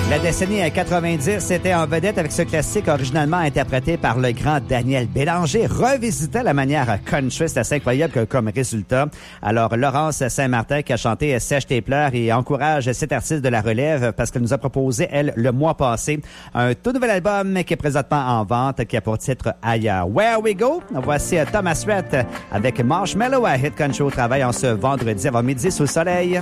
La décennie 90 était en vedette avec ce classique originalement interprété par le grand Daniel Bélanger, revisitait la manière country. C'est assez incroyable comme résultat. Alors, Laurence Saint-Martin qui a chanté « Sèche tes pleurs » et encourage cet artiste de la relève parce qu'elle nous a proposé, elle, le mois passé, un tout nouvel album qui est présentement en vente, qui a pour titre « Ailleurs ». Where We Go? Voici Thomas Rhett avec Marshmello à Hit Country au travail en ce vendredi avant midi sous le soleil.